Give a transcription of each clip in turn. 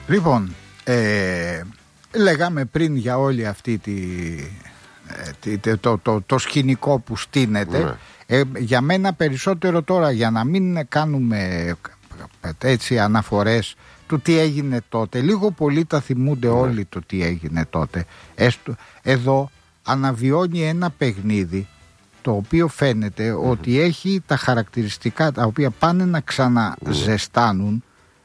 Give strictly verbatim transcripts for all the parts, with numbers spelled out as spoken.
Λοιπόν, ε, λέγαμε πριν για όλη αυτή τη, ε, το, το, το, το σκηνικό που στείνεται. Ναι. Ε, για μένα περισσότερο τώρα, για να μην κάνουμε έτσι αναφορές του τι έγινε τότε, λίγο πολύ τα θυμούνται ναι. όλοι το τι έγινε τότε. Έστω, εδώ αναβιώνει ένα παιχνίδι το οποίο φαίνεται mm-hmm. ότι έχει τα χαρακτηριστικά τα οποία πάνε να ξαναζεστάνουν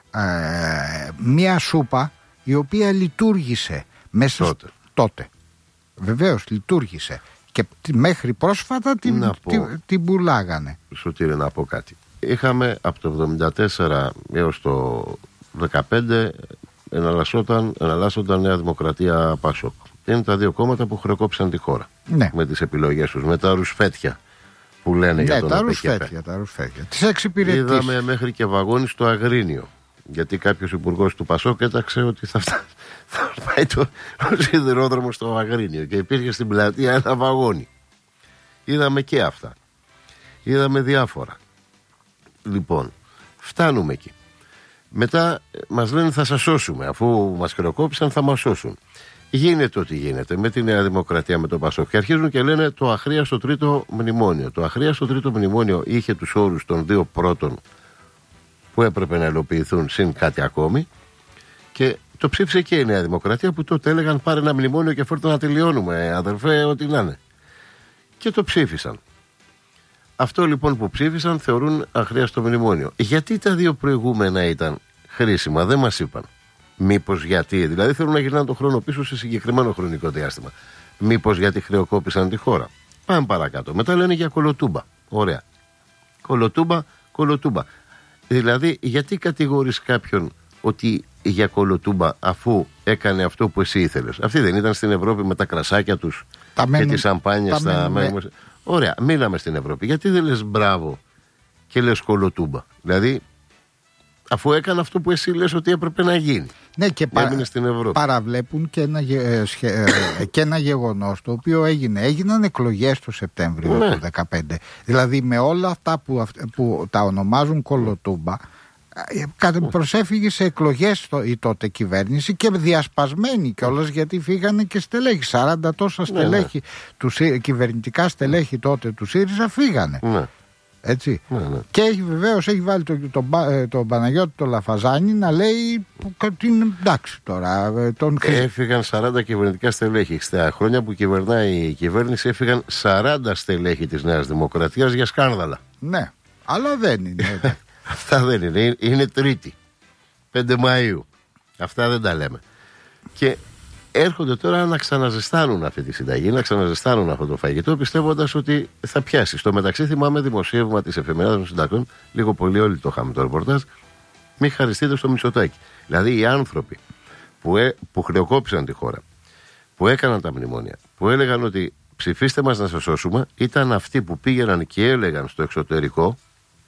ε, μία σούπα η οποία λειτουργήσε μέσα τότε. τότε. Βεβαίως λειτουργήσε και μέχρι πρόσφατα την, την, την πουλάγανε. Σωτήρη, να πω κάτι. Είχαμε από το εβδομήντα τέσσερα έως το δεκαπέντε εναλλάσσονταν, εναλλάσσονταν Νέα Δημοκρατία, Πασόκ. Είναι τα δύο κόμματα που χρεοκόπησαν τη χώρα. Ναι. Με τις επιλογές τους, με τα ρουσφέτια που λένε ναι, για τον τα ρουσφέτια, τα ρουσφέτια. Τις εξυπηρετήσεις. Είδαμε μέχρι και βαγόνι στο Αγρίνιο. Γιατί κάποιος υπουργός του Πασόκ έταξε ότι θα, φτά... θα πάει το σιδηρόδρομο στο Αγρίνιο και υπήρχε στην πλατεία ένα βαγόνι. Είδαμε και αυτά. Είδαμε διάφορα. Λοιπόν, φτάνουμε εκεί. Μετά μας λένε θα σας σώσουμε. Αφού μας χρεοκόπησαν θα μας σώσουν. Γίνεται ό,τι γίνεται με τη Νέα Δημοκρατία, με τον Πασόκ. Και αρχίζουν και λένε το αχρίαστο τρίτο μνημόνιο. Το αχρίαστο τρίτο μνημόνιο είχε τους όρους των δύο πρώτων που έπρεπε να υλοποιηθούν συν κάτι ακόμη. Και το ψήφισε και η Νέα Δημοκρατία που τότε έλεγαν πάρε ένα μνημόνιο και φέρτε να τελειώνουμε, αδερφέ, ό,τι να είναι. Και το ψήφισαν. Αυτό λοιπόν που ψήφισαν θεωρούν αχρίαστο μνημόνιο. Γιατί τα δύο προηγούμενα ήταν χρήσιμα, δεν μας είπαν. Μήπως γιατί, δηλαδή θέλουν να γυρνάνε τον χρόνο πίσω σε συγκεκριμένο χρονικό διάστημα. Μήπως γιατί χρεοκόπησαν τη χώρα. Πάμε παρακάτω. Μετά λένε για κολοτούμπα. Ωραία. Κολοτούμπα, κολοτούμπα. Δηλαδή, γιατί κατηγορείς κάποιον ότι για κολοτούμπα αφού έκανε αυτό που εσύ ήθελες. Αυτοί δεν ήταν στην Ευρώπη με τα κρασάκια τους τα και μένουν, τις σαμπάνιες. Τα τα μένουν, ναι. Ωραία, μείναμε στην Ευρώπη. Γιατί δεν λες μπράβο και λες κολοτούμπα. Δηλαδή, αφού έκανε αυτό που εσύ λες ότι έπρεπε να γίνει. Ναι, και παρα... στην Ευρώπη. Παραβλέπουν και ένα, και ένα γεγονός το οποίο έγινε. Έγιναν εκλογές το Σεπτέμβριο ναι. του δύο χιλιάδες δεκαπέντε. Δηλαδή με όλα αυτά που, που τα ονομάζουν κολοτούμπα, προσέφυγε σε εκλογές το, η τότε κυβέρνηση και διασπασμένη κιόλας γιατί φύγανε και στελέχη. σαράντα τόσα στελέχη, ναι, ναι. Του, κυβερνητικά στελέχη τότε του ΣΥΡΙΖΑ φύγανε. Ναι. Έτσι. Ναι, ναι. Και έχει βεβαίως έχει βάλει τον το, το, το Παναγιώτη το Λαφαζάνη να λέει ότι είναι εντάξει τώρα. Τον... Έφυγαν σαράντα κυβερνητικά στελέχη. Στα χρόνια που κυβερνάει η κυβέρνηση έφυγαν σαράντα στελέχη της Νέας Δημοκρατίας για σκάνδαλα. Ναι, αλλά δεν είναι. Αυτά δεν είναι. Είναι Τρίτη. πέντε Μαΐου. Αυτά δεν τα λέμε. Και έρχονται τώρα να ξαναζεστάνουν αυτή τη συνταγή, να ξαναζεστάνουν αυτό το φαγητό, πιστεύοντας ότι θα πιάσει. Στο μεταξύ, θυμάμαι δημοσίευμα της Εφημερίδας των Συντακτών, λίγο πολύ όλοι το είχαμε το ρεπορτάζ, μη χαριστείτε στο Μητσοτάκη. Δηλαδή οι άνθρωποι που, ε, που χρεοκόπησαν τη χώρα, που έκαναν τα μνημόνια, που έλεγαν ότι ψηφίστε μας να σας σώσουμε, ήταν αυτοί που πήγαιναν και έλεγαν στο εξωτερικό.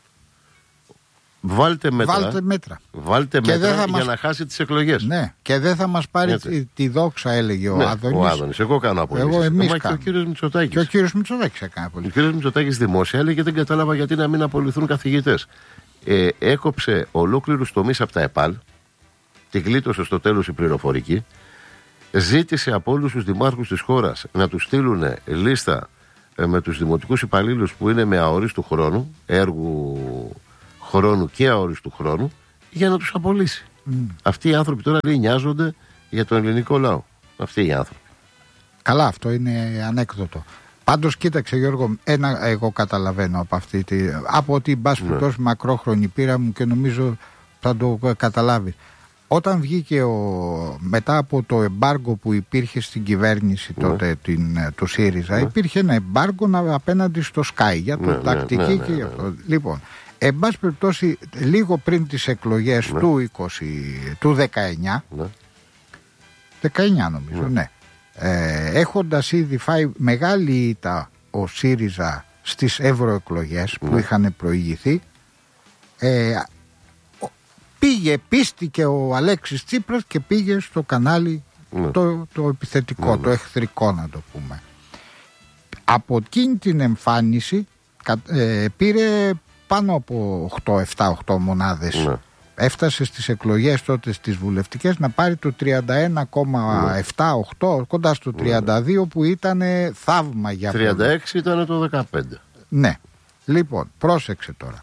Βάλτε μέτρα, Βάλτε μέτρα, Βάλτε μέτρα για μας... να χάσει τις εκλογές. Ναι, και δεν θα μας πάρει τη, τη δόξα, έλεγε ο ναι, Άδωνης. Ο Άδωνης, εγώ κάνω απολύσεις. Εγώ εμείς Μα και ο κύριος Μητσοτάκης. Και ο κύριος Μητσοτάκης έκανε απολύσεις. Ο κύριος Μητσοτάκης δημόσια έλεγε δεν κατάλαβα γιατί να μην απολυθούν καθηγητές. Ε, έκοψε ολόκληρους τομείς από τα ΕΠΑΛ, τη γλίτωσε στο τέλος η πληροφορική, ζήτησε από όλους τους δημάρχους της χώρας να τους στείλουν λίστα ε, με τους δημοτικούς υπαλλήλους που είναι με αορίστου χρόνου, έργου χρόνου και αόριστου χρόνου, για να τους απολύσει. Mm. Αυτοί οι άνθρωποι τώρα λέει νοιάζονται για τον ελληνικό λαό. Αυτοί οι άνθρωποι. Καλά, αυτό είναι ανέκδοτο. Πάντως κοίταξε Γιώργο, ένα εγώ καταλαβαίνω από αυτή τη, από την πάση ναι. τόσο μακρόχρονη πείρα μου και νομίζω θα το καταλάβει. Όταν βγήκε ο, μετά από το εμπάργκο που υπήρχε στην κυβέρνηση ναι. τότε την, του ΣΥΡΙΖΑ, ναι. υπήρχε ένα εμπάργκο απέναντι στο Sky για το ναι, τακτική ναι, ναι, ναι, και ναι, ναι. αυτό. Λοιπόν, εν πάση περιπτώσει, λίγο πριν τις εκλογές ναι. του, είκοσι, του δεκαεννιά, ναι. δεκαεννιά νομίζω, ναι, ναι. Ε, έχοντας ήδη φάει μεγάλη ήττα ο ΣΥΡΙΖΑ στις ευρωεκλογές ναι. που είχαν προηγηθεί, ε, πήγε, πίστηκε ο Αλέξης Τσίπρας και πήγε στο κανάλι ναι. το, το επιθετικό, ναι. το εχθρικό να το πούμε. Από εκείνη την εμφάνιση ε, πήρε πάνω από οκτώ, επτά, οκτώ μονάδες ναι. Έφτασε στις εκλογές τότε στις βουλευτικές να πάρει το τριάντα ένα κόμμα επτά οκτώ, κοντά στο τριάντα δύο που ήταν θαύμα για αυτό. τριάντα έξι ήταν το δεκαπέντε. Ναι. Λοιπόν, πρόσεξε τώρα.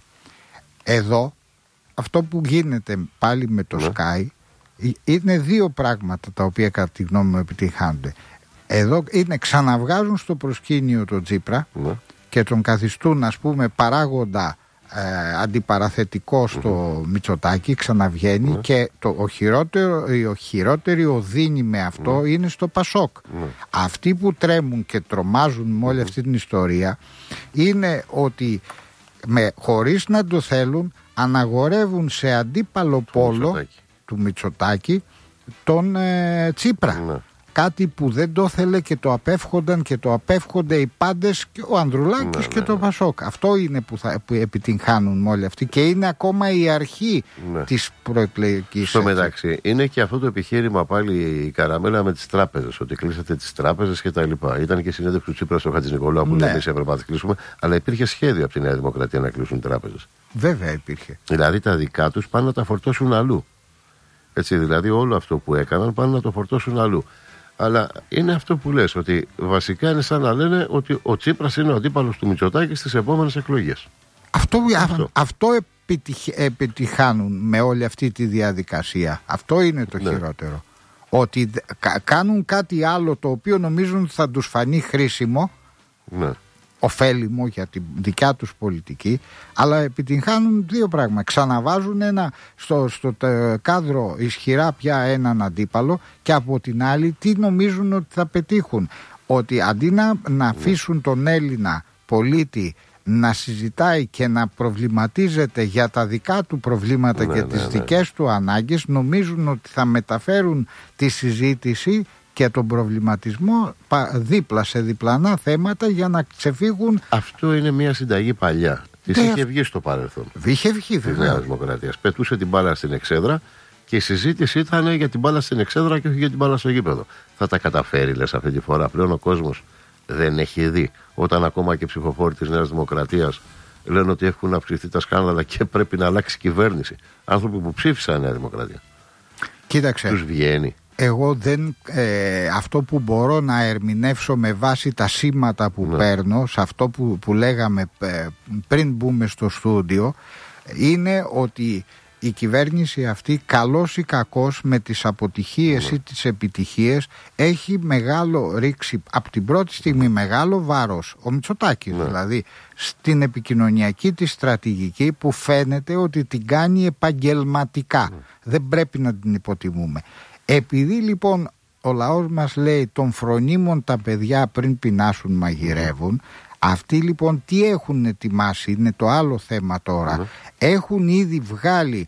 Εδώ αυτό που γίνεται πάλι με το ναι. Sky είναι δύο πράγματα τα οποία κατά τη γνώμη μου επιτυγχάνονται. Εδώ είναι ξαναβγάζουν στο προσκήνιο τον Τσίπρα ναι. και τον καθιστούν, ας πούμε, παράγοντα ε, αντιπαραθετικό στο mm-hmm. Μητσοτάκη, ξαναβγαίνει mm-hmm. και το, ο χειρότερο, η χειρότερη οδύνη με αυτό mm-hmm. είναι στο Πασόκ. Mm-hmm. Αυτοί που τρέμουν και τρομάζουν με όλη mm-hmm. αυτή την ιστορία είναι ότι με, χωρίς να το θέλουν αναγορεύουν σε αντίπαλο το πόλο Μητσοτάκη. του Μητσοτάκη τον ε, Τσίπρα. Mm-hmm. Κάτι που δεν το ήθελε και το απέφχονταν και το απέφχονται οι πάντες, και ο Ανδρουλάκης ναι, και ναι, το Πασόκ. Ναι. Αυτό είναι που, θα, που επιτυγχάνουν με όλοι αυτοί και είναι ακόμα η αρχή ναι. της προεκλογικής. Στο μεταξύ είναι και αυτό το επιχείρημα πάλι η καραμέλα με τις τράπεζες, ότι κλείσατε τις τράπεζες και τα λοιπά. Ήταν και συνέντευξη του Τσίπρα στο Χατζηνικολάου που ναι. λέει εμείς έπρεπε να τις κλείσουμε, αλλά υπήρχε σχέδιο από τη Νέα Δημοκρατία να κλείσουν τράπεζες. Βέβαια υπήρχε. Δηλαδή τα δικά τους πάνε να τα φορτώσουν αλλού. Έτσι, δηλαδή όλο αυτό που έκαναν πάνε να το φορτώσουν αλλού. Αλλά είναι αυτό που λες, ότι βασικά είναι σαν να λένε ότι ο Τσίπρας είναι ο αντίπαλος του Μητσοτάκη στις επόμενες εκλογές. Αυτό, αυτό. αυτό επιτυχ, επιτυχάνουν με όλη αυτή τη διαδικασία. Αυτό είναι το ναι. χειρότερο. Ότι κα, κάνουν κάτι άλλο το οποίο νομίζουν ότι θα τους φανεί χρήσιμο, ναι. ωφέλιμο για τη δικιά τους πολιτική, αλλά επιτυγχάνουν δύο πράγματα. Ξαναβάζουν ένα στο, στο κάδρο ισχυρά πια έναν αντίπαλο και από την άλλη τι νομίζουν ότι θα πετύχουν. Ότι αντί να, να αφήσουν τον Έλληνα πολίτη να συζητάει και να προβληματίζεται για τα δικά του προβλήματα ναι, και ναι, τις ναι. δικές του ανάγκες, νομίζουν ότι θα μεταφέρουν τη συζήτηση και τον προβληματισμό δίπλα σε διπλανά θέματα για να ξεφύγουν. Αυτό είναι μια συνταγή παλιά. Της είχε αυ... βγει στο παρελθόν. Είχε βγει, βέβαια. Της Δημοκρατίας. Πετούσε την μπάλα στην εξέδρα και η συζήτηση ήταν για την μπάλα στην εξέδρα και όχι για την μπάλα στο γήπεδο. Θα τα καταφέρει, λες, αυτή τη φορά? Πλέον ο κόσμος δεν έχει δει. Όταν ακόμα και ψηφοφόροι της Νέας Δημοκρατίας λένε ότι έχουν αυξηθεί τα σκάνδαλα και πρέπει να αλλάξει κυβέρνηση. Άνθρωποι που ψήφισαν Νέα Δημοκρατία. Κοίταξε. Τους βγαίνει. Εγώ δεν, ε, αυτό που μπορώ να ερμηνεύσω με βάση τα σήματα που ναι. παίρνω, σε αυτό που, που λέγαμε ε, πριν μπούμε στο στούντιο, είναι ότι η κυβέρνηση αυτή, καλός ή κακός, με τις αποτυχίες ναι. ή τις επιτυχίες, έχει μεγάλο ρίξει από την πρώτη στιγμή μεγάλο βάρος, ο Μητσοτάκης ναι. δηλαδή, στην επικοινωνιακή της στρατηγική που φαίνεται ότι την κάνει επαγγελματικά. Ναι. Δεν πρέπει να την υποτιμούμε. Επειδή λοιπόν ο λαός μας λέει των φρονίμων τα παιδιά πριν πεινάσουν μαγειρεύουν, mm. αυτοί λοιπόν τι έχουν ετοιμάσει, είναι το άλλο θέμα τώρα, mm. έχουν ήδη βγάλει,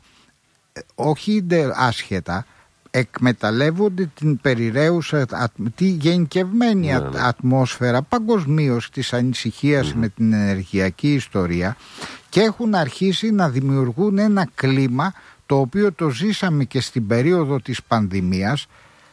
όχι άσχετα, εκμεταλλεύονται την περιραίουσα, τη γενικευμένη mm. ατμόσφαιρα παγκοσμίως της ανησυχίας mm. με την ενεργειακή ιστορία και έχουν αρχίσει να δημιουργούν ένα κλίμα το οποίο το ζήσαμε και στην περίοδο της πανδημίας,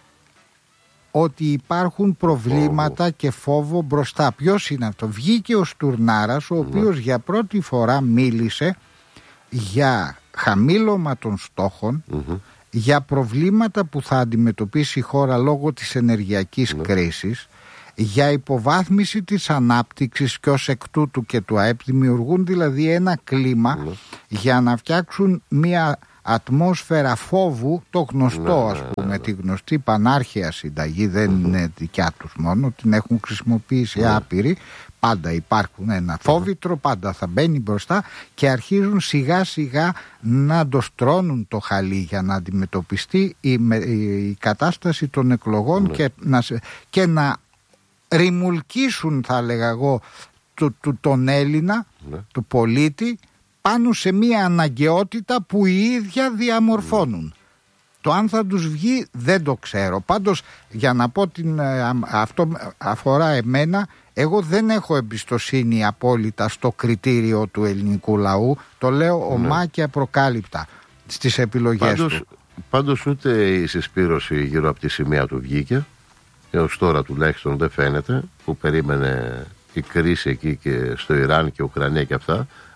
ότι υπάρχουν προβλήματα και φόβο μπροστά. Ποιος είναι αυτό? Βγήκε ο Στουρνάρας, ο οποίος για πρώτη φορά μίλησε για χαμήλωμα των στόχων, mm-hmm. για προβλήματα που θα αντιμετωπίσει η χώρα λόγω της ενεργειακής mm-hmm. κρίσης, για υποβάθμιση της ανάπτυξης και ως εκ τούτου και του ΑΕΠ, δημιουργούν δηλαδή ένα κλίμα mm-hmm. για να φτιάξουν μια ατμόσφαιρα φόβου, το γνωστό, ας πούμε, ναι, ναι. τη γνωστή πανάρχαια συνταγή, δεν mm-hmm. είναι δικιά τους μόνο, την έχουν χρησιμοποιήσει mm-hmm. άπειροι, πάντα υπάρχουν ένα φόβητρο, πάντα θα μπαίνει μπροστά και αρχίζουν σιγά σιγά να το στρώνουν το χαλί για να αντιμετωπιστεί η, η κατάσταση των εκλογών mm-hmm. και, να, και να ρημουλκίσουν, θα έλεγα εγώ, το, το, τον Έλληνα, mm-hmm. του πολίτη, πάνω σε μια αναγκαιότητα που οι ίδια διαμορφώνουν. Mm. Το αν θα τους βγει δεν το ξέρω. Πάντως, για να πω την, αυτό αφορά εμένα, εγώ δεν έχω εμπιστοσύνη απόλυτα στο κριτήριο του ελληνικού λαού. Το λέω ναι. ομά και απροκάλυπτα στις επιλογές πάντως, του. Πάντως ούτε η συσπήρωση γύρω από τη σημαία του βγήκε. Έως τώρα τουλάχιστον δεν φαίνεται, που περίμενε η κρίση εκεί και στο Ιράν και Ουκρανία και αυτά.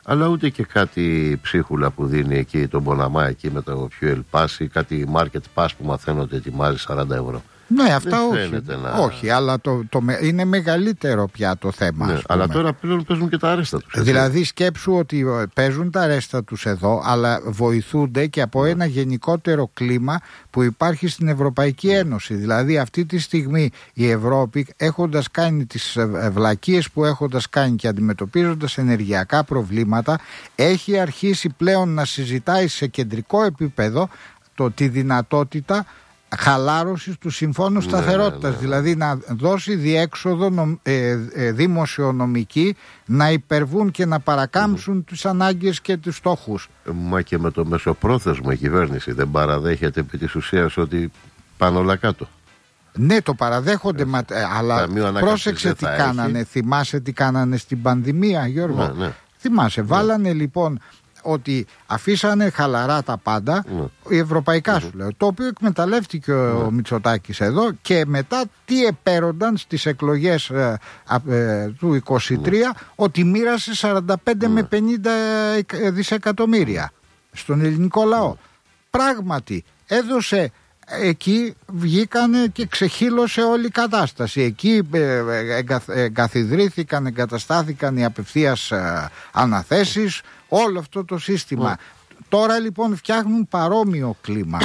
αλλά ούτε και κάτι ψίχουλα που δίνει εκεί τον Μποναμά εκεί με το Fuel Pass ή κάτι Market Pass που μαθαίνω ότι ετοιμάζει σαράντα ευρώ. Ναι, αυτά όχι. Να... Όχι, αλλά το, το, είναι μεγαλύτερο πια το θέμα. Ναι, αλλά τώρα πλέον παίζουν και τα αρέστα τους. Δηλαδή σκέψου ότι παίζουν τα αρέστα τους εδώ, αλλά βοηθούνται και από ναι. ένα γενικότερο κλίμα που υπάρχει στην Ευρωπαϊκή Ένωση. Δηλαδή αυτή τη στιγμή η Ευρώπη, έχοντας κάνει τις βλακίες που έχοντας κάνει και αντιμετωπίζοντας ενεργειακά προβλήματα, έχει αρχίσει πλέον να συζητάει σε κεντρικό επίπεδο το, τη δυνατότητα χαλάρωσης του Συμφώνου Σταθερότητας, ναι, ναι, ναι. δηλαδή να δώσει διέξοδο νομ, ε, ε, δημοσιονομική να υπερβούν και να παρακάμψουν mm. τις ανάγκες και τους στόχους. Μα και με το μεσοπρόθεσμο η κυβέρνηση δεν παραδέχεται επί της ουσίας ότι πάνε όλα κάτω. Ναι, το παραδέχονται, μα, ε, αλλά πρόσεξε τι κάνανε, έχει. Θυμάσαι τι κάνανε στην πανδημία, Γιώργο. Ναι, ναι. Θυμάσαι, ναι. βάλανε λοιπόν ότι αφήσανε χαλαρά τα πάντα, mm. ευρωπαϊκά mm. σου λέω, το οποίο εκμεταλλεύτηκε mm. ο Μητσοτάκης εδώ και μετά τι επέρονταν στις εκλογές ε, ε, του είκοσι τρία mm. ότι μοίρασε σαράντα πέντε mm. με πενήντα δισεκατομμύρια στον ελληνικό λαό. Mm. Πράγματι έδωσε, εκεί βγήκανε και ξεχύλωσε όλη η κατάσταση. Εκεί εγκαθιδρύθηκαν, εγκαταστάθηκαν οι απευθείας αναθέσεις, όλο αυτό το σύστημα. Mm. Τώρα λοιπόν φτιάχνουν παρόμοιο κλίμα.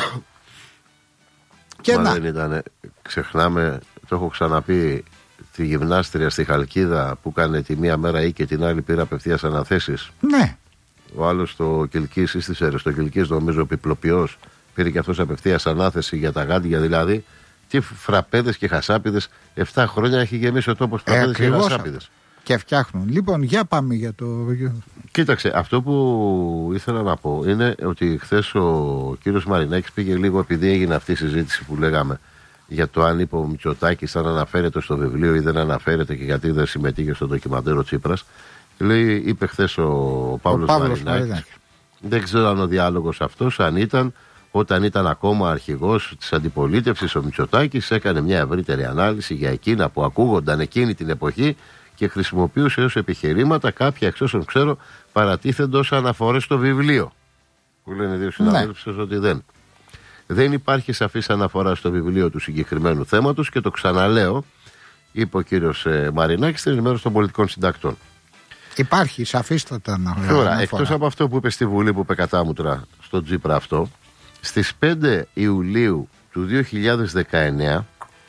Και Μα να. δεν ήτανε, ξεχνάμε, το έχω ξαναπεί, τη γυμνάστρια στη Χαλκίδα που έκανε τη μία μέρα ή και την άλλη πήρε απευθείας αναθέσεις. Ναι. Ο άλλος στο Κιλκής ή στις αίρες, στο Κιλκής νομίζω επιπλοποιός, πήρε και αυτός απευθείας ανάθεση για τα γάντια, δηλαδή τι φραπέδες και χασάπιδες. εφτά χρόνια έχει γεμίσει ο τόπος φραπέδες ε, και χασάπιδες. Και φτιάχνουν. Λοιπόν, για πάμε για το. Κοίταξε, αυτό που ήθελα να πω είναι ότι χθες ο κύριος Μαρινάκης πήγε λίγο, επειδή έγινε αυτή η συζήτηση που λέγαμε για το αν είπε ο Μητσοτάκης αν αναφέρεται στο βιβλίο ή δεν αναφέρεται και γιατί δεν συμμετείχε στο ντοκιμαντέρ Τσίπρας. Λέει, είπε χθες ο Παύλος, ο Παύλος Μαρινάκης. Μαρινάκης. Δεν ξέρω αν ο διάλογος αυτός, αν ήταν. Όταν ήταν ακόμα αρχηγός της αντιπολίτευσης ο Μητσοτάκης, έκανε μια ευρύτερη ανάλυση για εκείνα που ακούγονταν εκείνη την εποχή και χρησιμοποιούσε ως επιχειρήματα κάποια, εξ όσων ξέρω, παρατίθενται ως αναφορές στο βιβλίο. Που λένε δύο συναδέλφοι ναι. ότι δεν. Δεν υπάρχει σαφής αναφορά στο βιβλίο του συγκεκριμένου θέματος και το ξαναλέω, είπε ο κύριος ε, Μαρινάκης στην ενημέρωση των πολιτικών συντακτών. Υπάρχει σαφίστατα αναφορά. Τώρα, εκτός από αυτό που είπε στη Βουλή που είπε κατάμουτρα στον Τσίπρα αυτό, στις πέντε Ιουλίου του δύο χιλιάδες δεκαεννέα,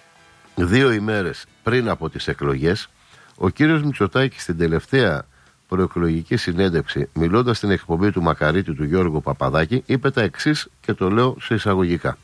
δύο ημέρες πριν από τις εκλογές, ο κύριος Μητσοτάκης στην τελευταία προεκλογική συνέντευξη, μιλώντας στην εκπομπή του Μακαρίτη του Γιώργου Παπαδάκη, είπε τα εξής και το λέω σε εισαγωγικά.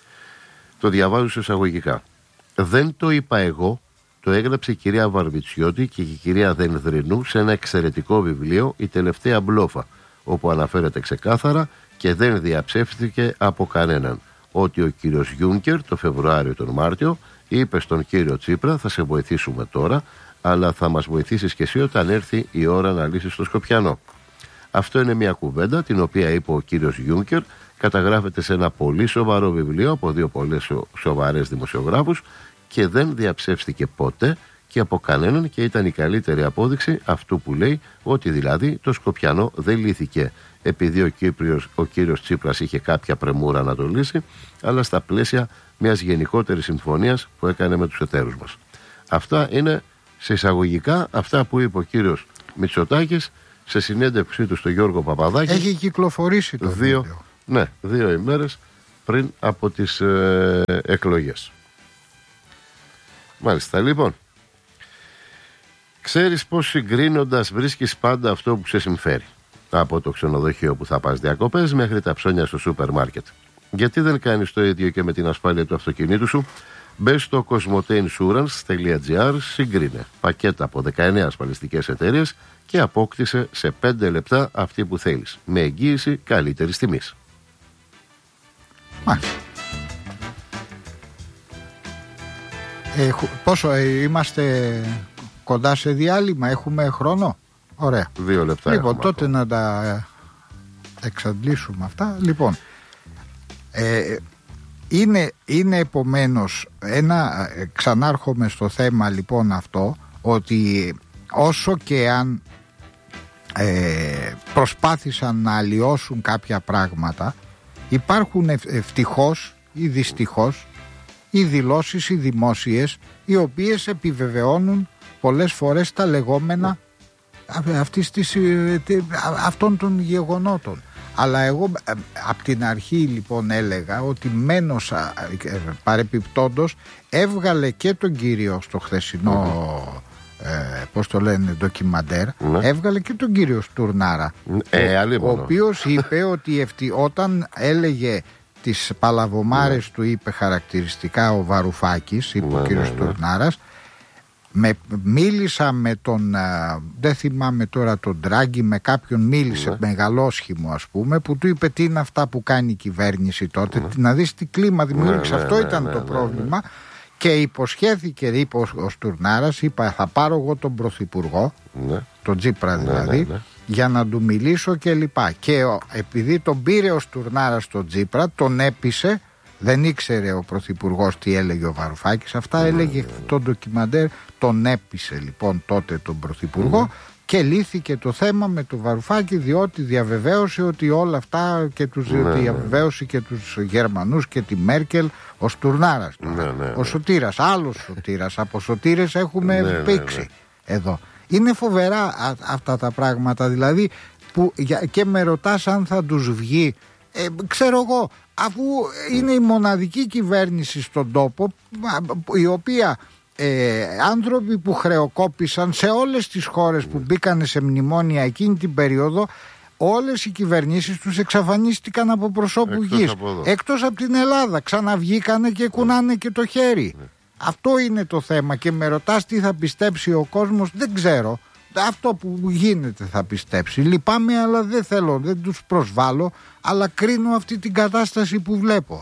Το διαβάζω σε εισαγωγικά. Δεν το είπα εγώ, το έγραψε η κυρία Βαρβιτσιώτη και η κυρία Δενδρινού σε ένα εξαιρετικό βιβλίο, «Η τελευταία μπλόφα», όπου αναφέρεται ξεκάθαρα και δεν διαψεύστηκε από κανέναν ότι ο κύριος Γιούνκερ το Φεβρουάριο τον Μάρτιο είπε στον κύριο Τσίπρα θα σε βοηθήσουμε τώρα, αλλά θα μας βοηθήσεις και εσύ όταν έρθει η ώρα να λύσεις το Σκοπιανό. Αυτό είναι μια κουβέντα την οποία είπε ο κύριος Γιούνκερ, καταγράφεται σε ένα πολύ σοβαρό βιβλίο από δύο πολύ σοβαρές δημοσιογράφους και δεν διαψεύστηκε ποτέ και από κανέναν και ήταν η καλύτερη απόδειξη αυτού που λέει, ότι δηλαδή το Σκοπιανό δεν λύθηκε επειδή ο, Κύπριος, ο κύριος Τσίπρας είχε κάποια πρεμούρα να το λύσει, αλλά στα πλαίσια μιας γενικότερης συμφωνίας που έκανε με τους εταίρους μας. Αυτά είναι σε εισαγωγικά αυτά που είπε ο κύριος Μητσοτάκης σε συνέντευξή του στο Γιώργο Παπαδάκη. Έχει κυκλοφορήσει το δύο, βίντεο. Ναι, δύο ημέρες πριν από τις ε, εκλογές. Μάλιστα, λοιπόν. Ξέρεις πως συγκρίνοντας βρίσκεις πάντα αυτό που σε συμφέρει. Από το ξενοδοχείο που θα πας διακοπές μέχρι τα ψώνια στο σούπερ μάρκετ. Γιατί δεν κάνεις το ίδιο και με την ασφάλεια του αυτοκινήτου σου? Μπες στο cosmoteinsurance τελεία gr, συγκρίνε πακέτα από δεκαεννέα ασφαλιστικές εταιρείες και απόκτησε σε πέντε λεπτά αυτή που θέλεις, με εγγύηση καλύτερης τιμής. Μάλιστα. Ε, πόσο ε, είμαστε κοντά σε διάλειμμα, έχουμε χρόνο? Ωραία. Δύο λεπτά. Λοιπόν, τότε ακόμα να τα εξαντλήσουμε αυτά. Λοιπόν, ε, είναι, είναι επομένως ένα, ξανάρχομαι στο θέμα λοιπόν αυτό, ότι όσο και αν ε, προσπάθησαν να αλλοιώσουν κάποια πράγματα. Υπάρχουν ευ, ευτυχώς ή δυστυχώς οι δηλώσεις, οι δημόσιες, οι οποίες επιβεβαιώνουν πολλές φορές τα λεγόμενα αυτής της, αυτών των γεγονότων. Αλλά εγώ από την αρχή λοιπόν έλεγα ότι μένος παρεπιπτόντως έβγαλε και τον κύριο στο χθεσινό ε, πώς το λένε ντοκιμαντέρ, ναι. έβγαλε και τον κύριο Στουρνάρα, ε, ο, ο οποίος είπε ότι ευτι, όταν έλεγε τις παλαβομάρες του, είπε χαρακτηριστικά ο Βαρουφάκης, είπε ναι, ο κύριος ναι, ναι. Στουρνάρας, με, μίλησα με τον, δεν θυμάμαι τώρα τον Ντράγκη, με κάποιον μίλησε ναι. μεγαλόσχημο ας πούμε, που του είπε τι είναι αυτά που κάνει η κυβέρνηση τότε, ναι. να δεις τι κλίμα δημιούργησε, ναι, αυτό ναι, ήταν ναι, το ναι, πρόβλημα, ναι. και υποσχέθηκε, είπε ο, ο Στουρνάρας, είπα θα πάρω εγώ τον Πρωθυπουργό, ναι. τον Τσίπρα δηλαδή, ναι, ναι, ναι. για να του μιλήσω και λοιπά. Και ο, επειδή τον πήρε ο Στουρνάρας τον Τσίπρα, τον έπεισε. Δεν ήξερε ο Πρωθυπουργός τι έλεγε ο Βαρουφάκης. Αυτά mm. έλεγε το ντοκιμαντέρ. Τον έπεισε λοιπόν τότε τον Πρωθυπουργό mm. και λύθηκε το θέμα με τον Βαρουφάκη, διότι διαβεβαίωσε ότι όλα αυτά και τους mm. διαβεβαίωσε και τους Γερμανούς και τη Μέρκελ ο Στουρνάρας. Mm. Mm. Ο Σωτήρας, άλλος Σωτήρας. Από Σωτήρες έχουμε mm. πήξει mm. εδώ. Είναι φοβερά α, αυτά τα πράγματα, δηλαδή που, και με ρωτάς αν θα τους βγει. Ε, ξέρω εγώ, αφού είναι η μοναδική κυβέρνηση στον τόπο η οποία ε, άνθρωποι που χρεοκόπησαν σε όλες τις χώρες που μπήκαν σε μνημόνια εκείνη την περίοδο, όλες οι κυβερνήσεις τους εξαφανίστηκαν από προσώπου γης, εκτός από την Ελλάδα, ξαναβγήκανε και κουνάνε και το χέρι. Αυτό είναι το θέμα και με ρωτάς τι θα πιστέψει ο κόσμος, δεν ξέρω. Αυτό που γίνεται θα πιστέψει. Λυπάμαι, αλλά δεν θέλω, δεν τους προσβάλλω, αλλά κρίνω αυτή την κατάσταση που βλέπω.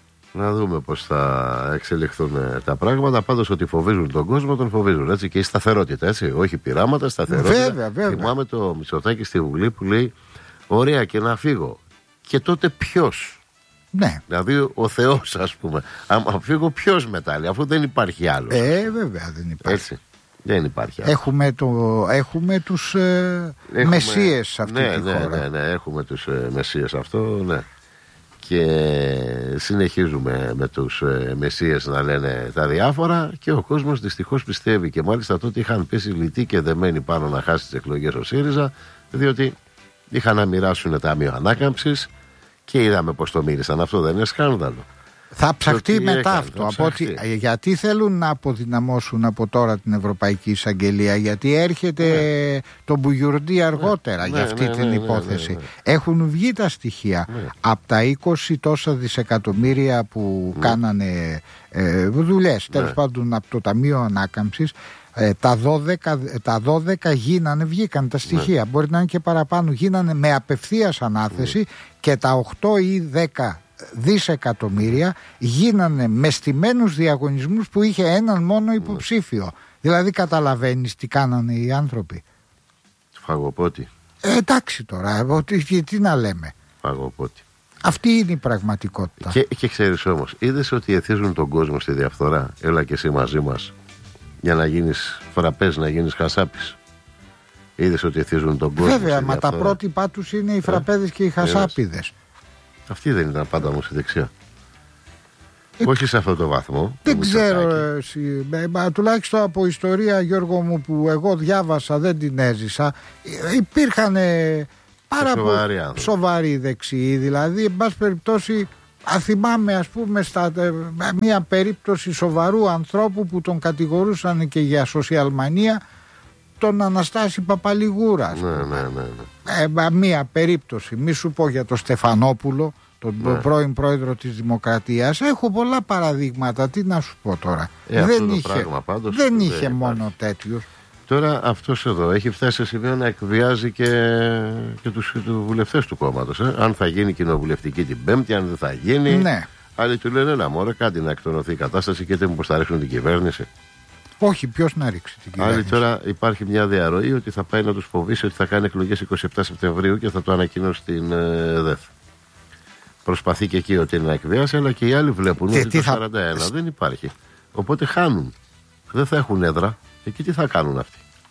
Να δούμε πώς θα εξελιχθούν τα πράγματα. Πάντως ότι φοβίζουν τον κόσμο, τον φοβίζουν. Έτσι, και η σταθερότητα, έτσι. Όχι πειράματα, σταθερότητα. Βέβαια, βέβαια. Θυμάμαι το Μητσοτάκη στη Βουλή που λέει: ωραία, και να φύγω. Και τότε ποιος? Ναι. Δηλαδή ο Θεός, ας πούμε. Αν φύγω, ποιος μετά, λέει, αφού δεν υπάρχει άλλο. Ε, βέβαια δεν υπάρχει. Έτσι. Δεν υπάρχει. Έχουμε, το, έχουμε τους ε, έχουμε, μεσίες σε αυτή ναι, τη ναι, χώρα. Ναι, ναι, έχουμε τους ε, μεσίες αυτό, ναι. Και συνεχίζουμε με τους ε, μεσίες να λένε τα διάφορα και ο κόσμος δυστυχώς πιστεύει. Και μάλιστα τότε είχαν πέσει λιτοί και δεμένοι πάνω να χάσει τις εκλογές ο ΣΥΡΙΖΑ, διότι είχαν να μοιράσουν ταμείο ανάκαμψης και είδαμε πως το μίλησαν. Αυτό δεν είναι σκάνδαλο? Θα ψαχτεί μετά αυτό. Από ότι, γιατί θέλουν να αποδυναμώσουν από τώρα την Ευρωπαϊκή Εισαγγελία, γιατί έρχεται ναι. το Μπουγιουρντί αργότερα ναι, για αυτή ναι, την ναι, υπόθεση. Ναι, ναι, ναι. Έχουν βγει τα στοιχεία. Ναι. Από τα είκοσι τόσα δισεκατομμύρια που ναι. κάνανε ε, δουλειές, ναι. τέλος πάντων από το Ταμείο Ανάκαμψης, ε, τα, δώδεκα, τα δώδεκα γίνανε, βγήκαν τα στοιχεία. Ναι. Μπορεί να είναι και παραπάνω. Γίνανε με απευθείας ανάθεση ναι. και τα οκτώ ή δέκα δισεκατομμύρια γίνανε με στημένους διαγωνισμούς που είχε έναν μόνο υποψήφιο. Mm. Δηλαδή καταλαβαίνεις τι κάνανε οι άνθρωποι. Φαγοπότη. Ε, εντάξει τώρα, τι, τι να λέμε. Φαγοπότη. Αυτή είναι η πραγματικότητα. Και, και ξέρεις όμως, είδες ότι εθίζουν τον κόσμο στη διαφθορά. Έλα και εσύ μαζί μας για να γίνεις φραπές, να γίνεις χασάπης. Είδες ότι εθίζουν τον κόσμο. Βέβαια, μα τα πρότυπά τους είναι οι φραπέδες ε, και οι χασάπιδες. Αυτή δεν ήταν πάντα όμως η δεξιά. Ε, Όχι σε αυτό το βαθμό. Δεν ξέρω εσύ, μα, τουλάχιστον από ιστορία, Γιώργο μου, που εγώ διάβασα, δεν την έζησα, υπήρχαν πάρα πολύ σοβαροί δεξιοί. Δηλαδή, εν πάση περιπτώσει, θυμάμαι ας πούμε στα, μια περίπτωση σοβαρού ανθρώπου που τον κατηγορούσαν και για σοσιαλμανία, τον Αναστάση Παπαλιγούρα. Ναι, ναι, ναι, ναι. Ε, μία περίπτωση. Μη σου πω για τον Στεφανόπουλο, τον ναι. πρώην πρόεδρο της Δημοκρατίας. Έχω πολλά παραδείγματα. Τι να σου πω τώρα. Ε, δεν αυτό είχε, πράγμα, πάντως, δεν δεν είχε μόνο τέτοιους. Τώρα αυτός εδώ έχει φτάσει σε σημείο να εκβιάζει και, και τους, τους βουλευτές του κόμματος. Ε. Αν θα γίνει κοινοβουλευτική την Πέμπτη, αν δεν θα γίνει. Ναι. Άλλοι του λένε ένα μωρέ, κάτι να εκτονωθεί η κατάσταση και δεν μου θα ρίξουν την κυβέρνηση. Όχι, ποιος να ρίξει την κυβέρνηση. Άλλοι τώρα υπάρχει μια διαρροή ότι θα πάει να τους φοβήσει ότι θα κάνει εκλογές εικοστή εβδόμη Σεπτεμβρίου και θα το ανακοινώσει στην ε, ΔΕΘ. Προσπαθεί και εκεί ότι είναι να εκβιάσει, αλλά και οι άλλοι βλέπουν και ότι το θα... σαράντα ένα δεν υπάρχει. Οπότε χάνουν. Δεν θα έχουν έδρα. Εκεί τι θα κάνουν αυτοί.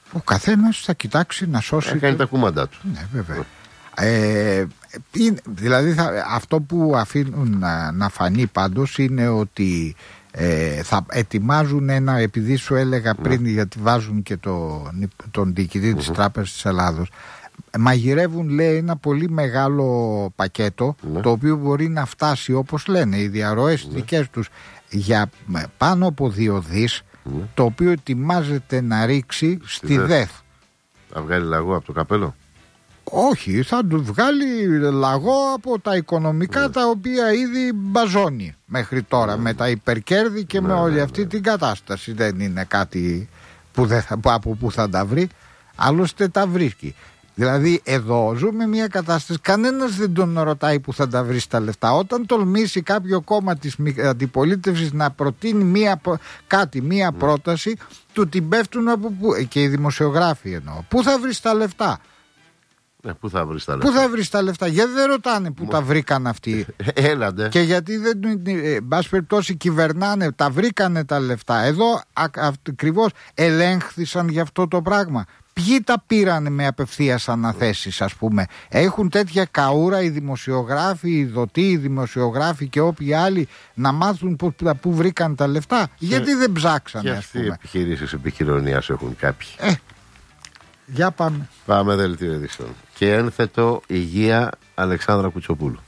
Ο καθένας θα κοιτάξει να σώσει. Θα κάνει τα κουμαντά του. Ναι, βέβαια. Ε, δηλαδή θα, αυτό που αφήνουν να, να φανεί πάντως είναι ότι ε, θα ετοιμάζουν ένα, επειδή σου έλεγα πριν, ναι. γιατί βάζουν και το, τον διοικητή mm-hmm. της Τράπεζας της Ελλάδος, μαγειρεύουν, λέει, ένα πολύ μεγάλο πακέτο, ναι. το οποίο μπορεί να φτάσει, όπως λένε οι διαρροές ναι. δικές τους, για πάνω από δύο δις, ναι. το οποίο ετοιμάζεται να ρίξει στη, στη ΔΕΘ. Θα βγάλει λαγό από το καπέλο? Όχι, θα του βγάλει λαγό από τα οικονομικά ναι. τα οποία ήδη μπαζώνει μέχρι τώρα, ναι. με τα υπερκέρδη και ναι, με όλη ναι, αυτή ναι. την κατάσταση. Δεν είναι κάτι που δεν θα, από που θα τα βρει, άλλωστε τα βρίσκει. Δηλαδή εδώ ζούμε μια κατάσταση, κανένας δεν τον ρωτάει που θα τα βρει τα λεφτά. Όταν τολμήσει κάποιο κόμμα της αντιπολίτευσης να προτείνει μια, κάτι, μια mm. πρόταση, του την πέφτουν από που, και οι δημοσιογράφοι εννοώ. Πού θα βρει τα λεφτά? Ε, πού θα βρει τα λεφτά? Πού θα βρει τα λεφτά? Γιατί δεν ρωτάνε που Μο... τα βρήκαν αυτοί. Έλαντε. Και γιατί δεν, εν πάση περιπτώσει, κυβερνάνε, τα βρήκανε τα λεφτά. Εδώ ακριβώς ελέγχθησαν για αυτό το πράγμα. Ποιοι τα πήραν με απευθείας αναθέσεις, ας πούμε? Έχουν τέτοια καούρα οι δημοσιογράφοι, οι δοτοί, οι δημοσιογράφοι και όποιοι άλλοι να μάθουν που, που βρήκαν τα λεφτά? Και, γιατί δεν ψάξανε, ας πούμε? Και αυτοί οι επιχειρήσεις επικοινωνίας έχουν κάποιοι. Ε, για πάμε. Πάμε δελτίο ειδήσεων. Και ένθετο υγεία Αλεξάνδρα Κουτσοπούλου.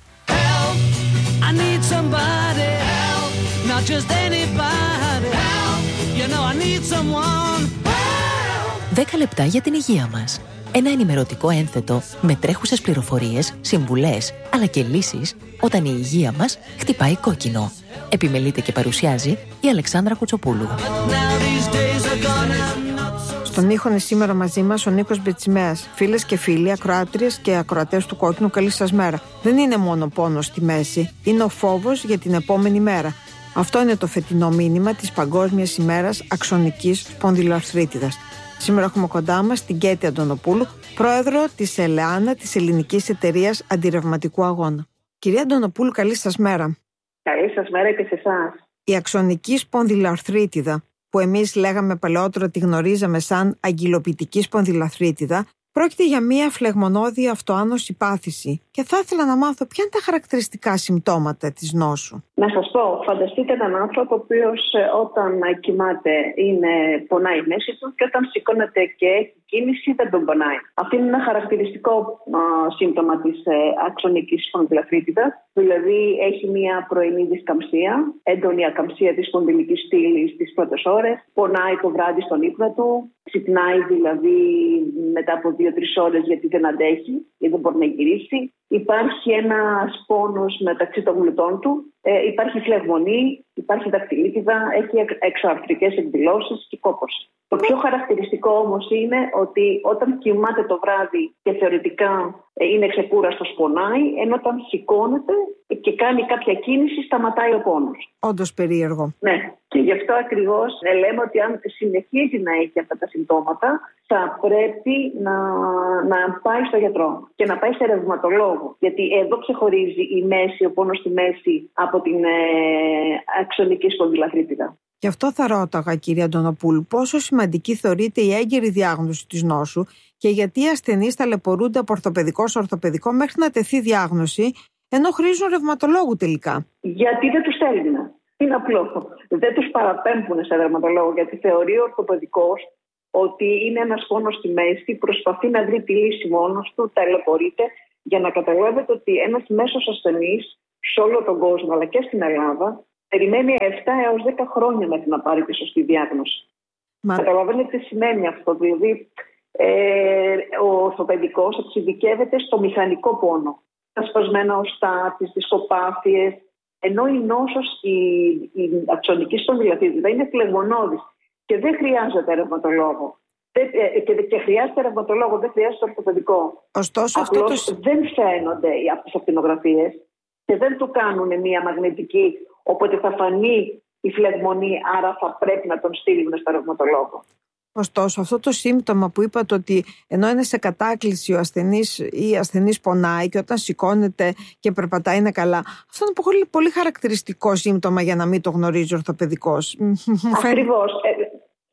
δέκα λεπτά για την υγεία μας. Ένα ενημερωτικό ένθετο με τρέχουσες πληροφορίες, συμβουλές, αλλά και λύσεις όταν η υγεία μας χτυπάει κόκκινο. Επιμελείται και παρουσιάζει η Αλεξάνδρα Κουτσοπούλου. Στον ήχο είναι σήμερα μαζί μας ο Νίκος Μπετσιμέας. Φίλες και φίλοι, ακροάτριες και ακροατές του Κόκκινου, καλή σας μέρα. Δεν είναι μόνο πόνος στη μέση, είναι ο φόβος για την επόμενη μέρα. Αυτό είναι το φετινό μήνυμα της Παγκόσμιας ημέρας αξονικής σπονδυλοαρθρίτιδας. Σήμερα έχουμε κοντά μας την Κέτη Αντωνοπούλου, πρόεδρο της ΕΛΕΑΝΑ, της Ελληνικής Εταιρείας Αντιρρευματικού Αγώνα. Κυρία Αντωνοπούλου, καλή σας μέρα. Καλή σας μέρα και σε εσάς. Η αξονική σπονδυλοαρθρίτιδα, που εμείς λέγαμε παλαιότερα ότι γνωρίζαμε σαν αγκυλοποιητική σπονδυλοαρθρίτιδα, πρόκειται για μια φλεγμονώδη αυτοάνωση πάθηση. Και θα ήθελα να μάθω ποια είναι τα χαρακτηριστικά συμπτώματα της νόσου. Να σας πω, φανταστείτε έναν άνθρωπο ο οποίος όταν κοιμάται είναι, πονάει η μέση του και όταν σηκώνεται και έχει κίνηση δεν τον πονάει. Αυτό είναι ένα χαρακτηριστικό α, σύμπτωμα της ε, αξονικής σπονδυλοαρθρίτιδας. Δηλαδή έχει μια πρωινή δισκαμψία, έντονη ακαμψία της σπονδυλικής στήλης στις πρώτες ώρες, πονάει το βράδυ στον ύπνο του, ξυπνάει δηλαδή μετά από δύο τρεις ώρες γιατί δεν αντέχει ή δεν μπορεί να γυρίσει. Υπάρχει ένας πόνος μεταξύ των γλουτών του, ε, υπάρχει φλεγμονή, υπάρχει δακτυλίτιδα, έχει εξωαρθρικές εκδηλώσεις και κόπωση. Το πιο χαρακτηριστικό όμως είναι ότι όταν κοιμάται το βράδυ και θεωρητικά ε, είναι ξεκούραστος, πονάει, ενώ όταν σηκώνεται και κάνει κάποια κίνηση σταματάει ο πόνος. Όντως περίεργο. Ναι, και γι' αυτό ακριβώς ε, λέμε ότι αν συνεχίζει να έχει αυτά τα συμπτώματα θα πρέπει να, να πάει στο γιατρό και να πάει σε ρευματολόγο. Γιατί εδώ ξεχωρίζει η μέση, ο πόνος στη μέση από την ε, αξονική σπονδυλοαρθρίτιδα. Γι' αυτό θα ρώταγα, κυρία Αντωνοπούλου, πόσο σημαντική θεωρείται η έγκαιρη διάγνωση της νόσου και γιατί οι ασθενείς ταλαιπωρούνται από ορθοπαιδικό σε ορθοπαιδικό μέχρι να τεθεί διάγνωση, ενώ χρήζουν ρευματολόγου τελικά. Γιατί δεν τους στέλνουν. Είναι απλό. Δεν τους παραπέμπουν σε ρευματολόγο, γιατί θεωρεί ο ορθοπαιδικός ότι είναι ένας πόνος στη μέση, προσπαθεί να βρει τη λύση μόνος του, ταλαιπωρείται, για να καταλάβετε ότι ένας μέσος ασθενής σε όλο τον κόσμο, αλλά και στην Ελλάδα, περιμένει επτά έως δέκα χρόνια μέχρι να πάρει τη σωστή διάγνωση. Μα... Καταλαβαίνετε τι σημαίνει αυτό. Δηλαδή, ε, ο ορθοπαιδικός εξειδικεύεται στο μηχανικό πόνο. Τα σπασμένα οστά, τις δισκοπάθειες, ενώ η νόσος, η, η αξονική σπονδυλοαρθρίτιδα είναι φλεγμονώδης και δεν χρειάζεται ρευματολόγο. Και, και, και χρειάζεται ρευματολόγο, δεν χρειάζεται ορθοπαιδικό. Ωστόσο, Απλώς αυτό το... δεν φαίνονται από τις ακτινογραφίες και δεν του κάνουν μια μαγνητική, οπότε θα φανεί η φλεγμονή, άρα θα πρέπει να τον στείλουν στο ρευματολόγο. Ωστόσο, αυτό το σύμπτωμα που είπατε ότι ενώ είναι σε κατάκληση ο ασθενής ή η ασθενής πονάει και όταν σηκώνεται και περπατάει είναι καλά, αυτό είναι πολύ, πολύ χαρακτηριστικό σύμπτωμα για να μην το γνωρίζει ο ορθοπαιδικός. Ακριβώς. Ε,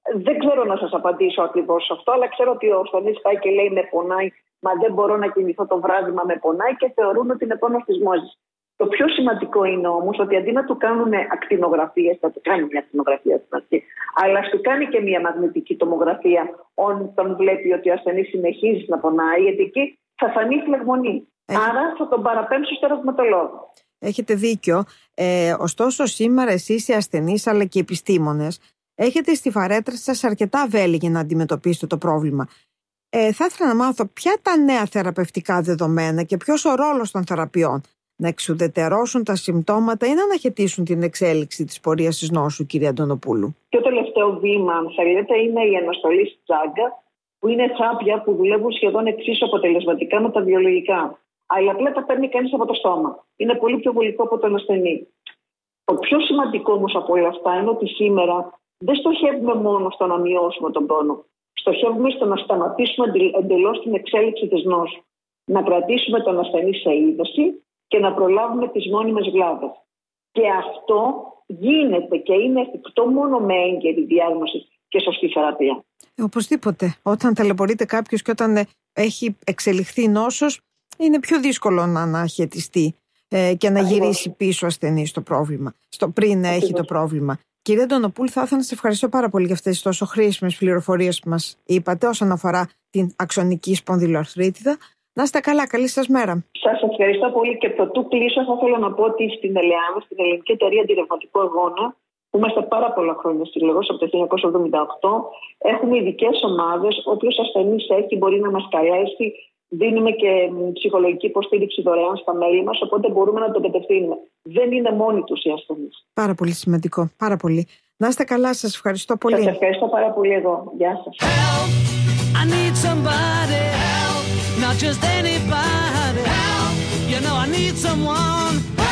Δεν ξέρω να σας απαντήσω ακριβώς αυτό, αλλά ξέρω ότι ο ασθενής πάει και λέει με πονάει, μα δεν μπορώ να κινηθώ το βράδυ, μα με πονάει, και θεωρούν ότι είναι πόνος της μόζης. Το πιο σημαντικό είναι όμως ότι αντί να του κάνουν ακτινογραφίες, θα του κάνει μια ακτινογραφία στην αρχή, αλλά σου κάνει και μια μαγνητική τομογραφία όταν βλέπει ότι ο ασθενής συνεχίζει να πονάει, γιατί εκεί θα φανεί φλεγμονή. Έχει... Άρα θα τον παραπέμψω στο ρευματολόγο. Έχετε δίκιο. Ε, ωστόσο, σήμερα εσείς οι ασθενείς αλλά και οι επιστήμονες έχετε στη φαρέτρα σας αρκετά βέλη για να αντιμετωπίσετε το πρόβλημα. Ε, θα ήθελα να μάθω ποια τα νέα θεραπευτικά δεδομένα και ποιος ο ρόλος των θεραπείων. Να εξουδετερώσουν τα συμπτώματα ή να αναχαιτήσουν την εξέλιξη της πορείας της νόσου, κύριε Αντωνοπούλου. Το τελευταίο βήμα, αν θέλετε, είναι η αναστολή στη τζάγκα, που είναι τσάπια που δουλεύουν σχεδόν εξίσου αποτελεσματικά με τα βιολογικά. Αλλά απλά τα παίρνει κανείς από το στόμα. Είναι πολύ πιο βολικό από τον ασθενή. Το πιο σημαντικό όμως από όλα αυτά είναι ότι σήμερα δεν στοχεύουμε μόνο στο να μειώσουμε τον πόνο. Στοχεύουμε στο να σταματήσουμε εντελώς την εξέλιξη της νόσου. Να κρατήσουμε τον ασθενή σε είδωση και να προλάβουμε τις μόνιμες βλάβες. Και αυτό γίνεται και είναι εφικτό μόνο με έγκαιρη διάγνωση και σωστή θεραπεία. Ε, οπωσδήποτε. Όταν ταλαιπωρείται κάποιος και όταν έχει εξελιχθεί η νόσος, είναι πιο δύσκολο να αναχαιτιστεί ε, και να Ακριβώς. γυρίσει πίσω ασθενή στο πρόβλημα, στο πριν να έχει το πρόβλημα. Κύριε Αντωνοπούλου, θα ήθελα να σας ευχαριστώ πάρα πολύ για αυτές τις τόσο χρήσιμες πληροφορίες που μας είπατε όσον αφορά την αξονική σπονδυλοαρθρίτιδα. Να είστε καλά, καλή σας μέρα. Σας ευχαριστώ πολύ και πρωτού κλείσω θα ήθελα να πω ότι στην ΕΛΕΑΜ, στην Ελληνική Εταιρεία Αντιρευματικού Αγώνα, που είμαστε πάρα πολλά χρόνια συλλογός από το χίλια εννιακόσια εβδομήντα οκτώ, έχουμε ειδικές ομάδες. Όποιος ασθενής έχει μπορεί να μας καλέσει. Δίνουμε και ψυχολογική υποστήριξη δωρεάν στα μέλη μας, οπότε μπορούμε να το κατευθύνουμε. Δεν είναι μόνοι τους οι ασθενείς. Πάρα πολύ σημαντικό. Πάρα πολύ. Να είστε καλά, σας ευχαριστώ πολύ. Σας ευχαριστώ πάρα πολύ εγώ. Γεια σας. Help, I need somebody help, not just anybody help, you know I need someone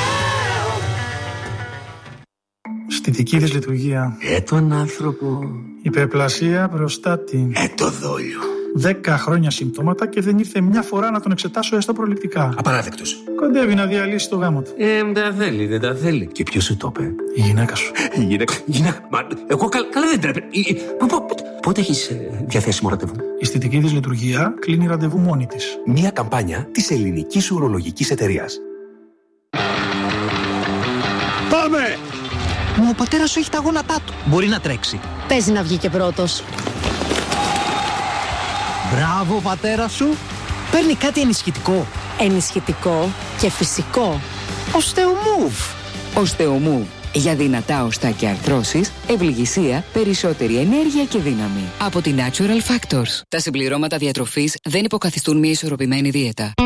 help. Αισθητική δυσλειτουργία. Ε, τον άνθρωπο. Υπερπλασία προστάτη. Ε, το δόλιο. Δέκα χρόνια συμπτώματα και δεν ήρθε μια φορά να τον εξετάσω έστω προληπτικά. Απαράδεκτος. Κοντεύει να διαλύσει το γάμο του. Ε, δεν τα θέλει, δεν τα θέλει. Και ποιος σου το είπε? Η γυναίκα σου. Η γυναίκα. Γυναίκα. Μα, εγώ καλά, καλά δεν τρέπε. Πότε έχεις ε, διαθέσιμο ραντεβού? Η αισθητική δυσλειτουργία κλείνει ραντεβού μόνη της. Μια καμπάνια της Ελληνικής Ουρολογικής Εταιρείας. Πάμε! Μα ο πατέρας σου έχει τα γόνατά του. Μπορεί να τρέξει. Παίζει να βγει και πρώτος. Μπράβο, πατέρα σου. Παίρνει κάτι ενισχυτικό. Ενισχυτικό και φυσικό. Οστεομούβ. Οστεομούβ. Για δυνατά οστά και αρθρώσεις, ευληγησία, περισσότερη ενέργεια και δύναμη. Από την Natural Factors. Τα συμπληρώματα διατροφής δεν υποκαθιστούν μια ισορροπημένη δίαιτα.